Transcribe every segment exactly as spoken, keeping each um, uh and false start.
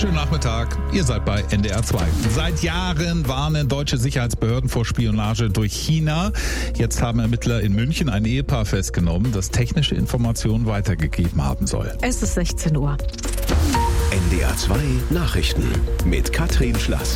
Schönen Nachmittag, ihr seid bei N D R zwei. Seit Jahren warnen deutsche Sicherheitsbehörden vor Spionage durch China. Jetzt haben Ermittler in München ein Ehepaar festgenommen, das technische Informationen weitergegeben haben soll. Es ist sechzehn Uhr. N D R zwei Nachrichten mit Katrin Schlass.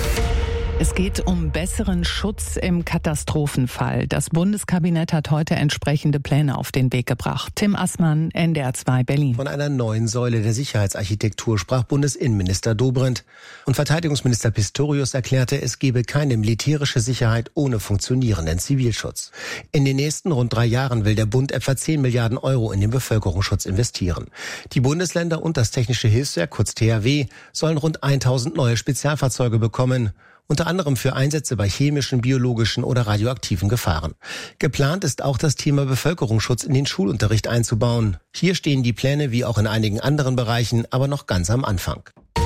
Es geht um besseren Schutz im Katastrophenfall. Das Bundeskabinett hat heute entsprechende Pläne auf den Weg gebracht. Tim Assmann, N D R zwei Berlin. Von einer neuen Säule der Sicherheitsarchitektur sprach Bundesinnenminister Dobrindt. Und Verteidigungsminister Pistorius erklärte, es gebe keine militärische Sicherheit ohne funktionierenden Zivilschutz. In den nächsten rund drei Jahren will der Bund etwa zehn Milliarden Euro in den Bevölkerungsschutz investieren. Die Bundesländer und das Technische Hilfswerk, kurz T H W, sollen rund tausend neue Spezialfahrzeuge bekommen. Unter anderem für Einsätze bei chemischen, biologischen oder radioaktiven Gefahren. Geplant ist auch, das Thema Bevölkerungsschutz in den Schulunterricht einzubauen. Hier stehen die Pläne wie auch in einigen anderen Bereichen aber noch ganz am Anfang.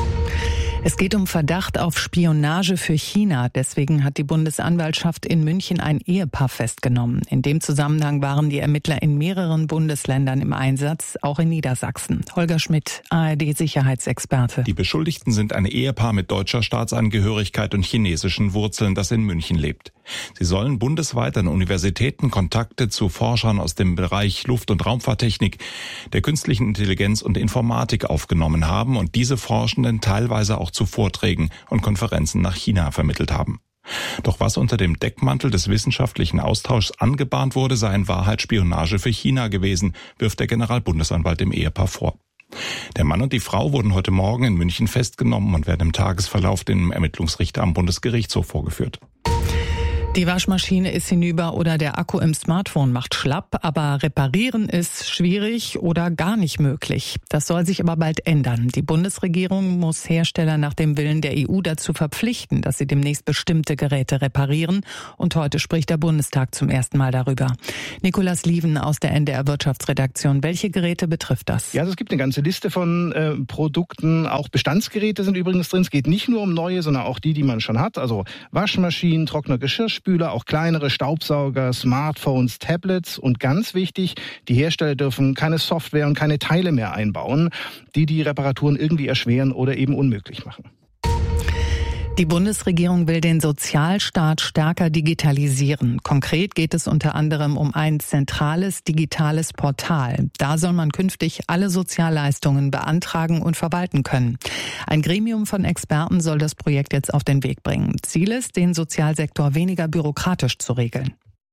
Es geht um Verdacht auf Spionage für China. Deswegen hat die Bundesanwaltschaft in München ein Ehepaar festgenommen. In dem Zusammenhang waren die Ermittler in mehreren Bundesländern im Einsatz, auch in Niedersachsen. Holger Schmidt, A R D-Sicherheitsexperte. Die Beschuldigten sind ein Ehepaar mit deutscher Staatsangehörigkeit und chinesischen Wurzeln, das in München lebt. Sie sollen bundesweit an Universitäten Kontakte zu Forschern aus dem Bereich Luft- und Raumfahrttechnik, der künstlichen Intelligenz und Informatik aufgenommen haben und diese Forschenden teilweise auch zu Vorträgen und Konferenzen nach China vermittelt haben. Doch was unter dem Deckmantel des wissenschaftlichen Austauschs angebahnt wurde, sei in Wahrheit Spionage für China gewesen, wirft der Generalbundesanwalt dem Ehepaar vor. Der Mann und die Frau wurden heute Morgen in München festgenommen und werden im Tagesverlauf dem Ermittlungsrichter am Bundesgerichtshof vorgeführt. Die Waschmaschine ist hinüber oder der Akku im Smartphone macht schlapp, aber reparieren ist schwierig oder gar nicht möglich. Das soll sich aber bald ändern. Die Bundesregierung muss Hersteller nach dem Willen der E U dazu verpflichten, dass sie demnächst bestimmte Geräte reparieren. Und heute spricht der Bundestag zum ersten Mal darüber. Nikolas Lieven aus der N D R Wirtschaftsredaktion. Welche Geräte betrifft das? Ja, also es gibt eine ganze Liste von äh, Produkten. Auch Bestandsgeräte sind übrigens drin. Es geht nicht nur um neue, sondern auch die, die man schon hat. Also Waschmaschinen, Trockner, Geschirrspüler, auch kleinere Staubsauger, Smartphones, Tablets und ganz wichtig, die Hersteller dürfen keine Software und keine Teile mehr einbauen, die die Reparaturen irgendwie erschweren oder eben unmöglich machen. Die Bundesregierung will den Sozialstaat stärker digitalisieren. Konkret geht es unter anderem um ein zentrales digitales Portal. Da soll man künftig alle Sozialleistungen beantragen und verwalten können. Ein Gremium von Experten soll das Projekt jetzt auf den Weg bringen. Ziel ist, den Sozialsektor weniger bürokratisch zu regeln.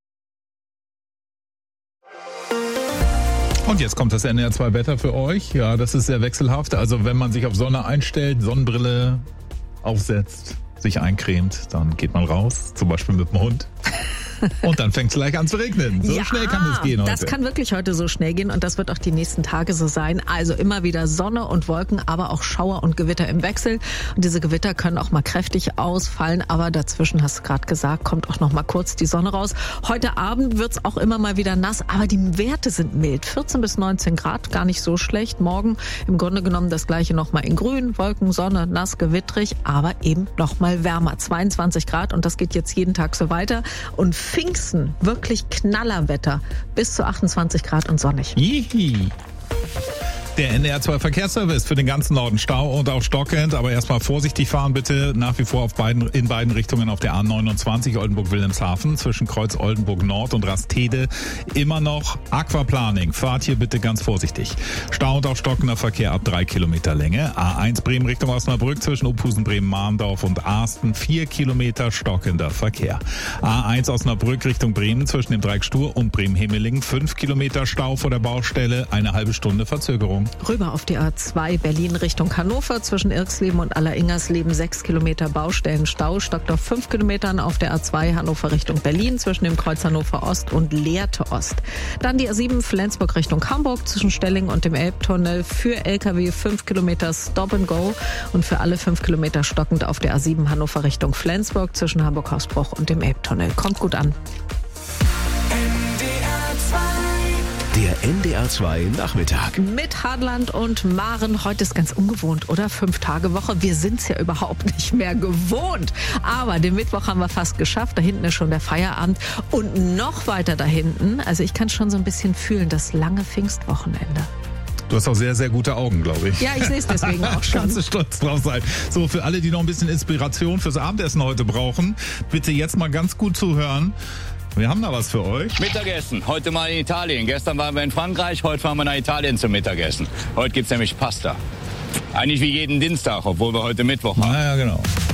Und jetzt kommt das N D R zwei Wetter für euch. Ja, das ist sehr wechselhaft. Also wenn man sich auf Sonne einstellt, Sonnenbrille aufsetzt, sich eincremt, dann geht man raus, zum Beispiel mit dem Hund. Und dann fängt es gleich an zu regnen. So ja, schnell kann es gehen heute. Das kann wirklich heute so schnell gehen und das wird auch die nächsten Tage so sein. Also immer wieder Sonne und Wolken, aber auch Schauer und Gewitter im Wechsel. Und diese Gewitter können auch mal kräftig ausfallen, aber dazwischen, hast du gerade gesagt, kommt auch noch mal kurz die Sonne raus. Heute Abend wird es auch immer mal wieder nass, aber die Werte sind mild. vierzehn bis neunzehn Grad, gar nicht so schlecht. Morgen im Grunde genommen das gleiche noch mal in grün, Wolken, Sonne, nass, gewittrig, aber eben noch mal wärmer. zweiundzwanzig Grad und das geht jetzt jeden Tag so weiter. Und Pfingsten, wirklich Knallerwetter, bis zu achtundzwanzig Grad und sonnig. Jihi. Der N D R zwei Verkehrsservice für den ganzen Norden Stau und auch stockend, aber erstmal vorsichtig fahren bitte. Nach wie vor auf beiden, in beiden Richtungen auf der A neunundzwanzig Oldenburg-Wilhelmshaven zwischen Kreuz Oldenburg Nord und Rastede immer noch Aquaplaning. Fahrt hier bitte ganz vorsichtig. Stau und auch stockender Verkehr ab drei Kilometer Länge. A eins Bremen Richtung Osnabrück zwischen Ophusen, Bremen, Mahndorf und Arsten vier Kilometer stockender Verkehr. A eins Osnabrück Richtung Bremen zwischen dem Dreieck Stur und Bremen-Himmeling fünf Kilometer Stau vor der Baustelle, eine halbe Stunde Verzögerung. Rüber auf die A zwei Berlin Richtung Hannover zwischen Irksleben und Alleringersleben sechs Kilometer Baustellenstau, stockt auf fünf Kilometern auf der A zwei Hannover Richtung Berlin zwischen dem Kreuz Hannover Ost und Lehrte Ost. Dann die A sieben Flensburg Richtung Hamburg zwischen Stelling und dem Elbtunnel für L K W fünf Kilometer Stop and Go und für alle fünf Kilometer stockend auf der A sieben Hannover Richtung Flensburg zwischen Hamburg-Hausbruch und dem Elbtunnel. Kommt gut an. Der N D R zwei Nachmittag. Mit Hadland und Maren. Heute ist ganz ungewohnt, oder? Fünf Tage Woche. Wir sind es ja überhaupt nicht mehr gewohnt. Aber den Mittwoch haben wir fast geschafft. Da hinten ist schon der Feierabend. Und noch weiter da hinten, also ich kann schon so ein bisschen fühlen, das lange Pfingstwochenende. Du hast auch sehr, sehr gute Augen, glaube ich. Ja, ich sehe es deswegen auch schon. Kannst du stolz drauf sein. So, für alle, die noch ein bisschen Inspiration fürs Abendessen heute brauchen, bitte jetzt mal ganz gut zuhören. Wir haben da was für euch. Mittagessen. Heute mal in Italien. Gestern waren wir in Frankreich, heute fahren wir nach Italien zum Mittagessen. Heute gibt's nämlich Pasta. Eigentlich wie jeden Dienstag, obwohl wir heute Mittwoch haben. Na ja, genau.